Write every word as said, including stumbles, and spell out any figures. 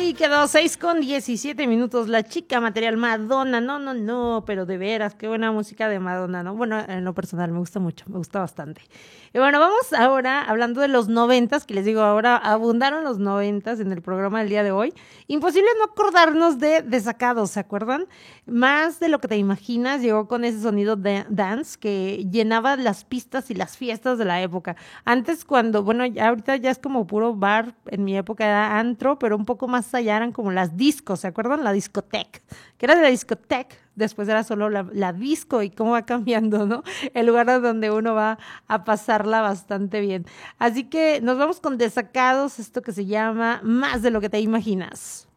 Ahí quedó seis con diecisiete minutos. La chica material Madonna. No, no, no, pero de veras, qué buena música de Madonna, ¿no? Bueno, en lo personal me gusta mucho, me gusta bastante. Y bueno, vamos ahora hablando de los noventas, que les digo, ahora abundaron los noventas en el programa del día de hoy. Imposible no acordarnos de Desacados, ¿se acuerdan? Más de lo que te imaginas, llegó con ese sonido de dance que llenaba las pistas y las fiestas de la época. Antes cuando, bueno, ya ahorita ya es como puro bar, en mi época era antro, pero un poco más allá eran como las discos, ¿se acuerdan? La discoteca, que era de la discoteca, después era solo la, la disco y cómo va cambiando, ¿no? El lugar a donde uno va a pasarla bastante bien. Así que nos vamos con Desacados, esto que se llama Más de lo que te imaginas.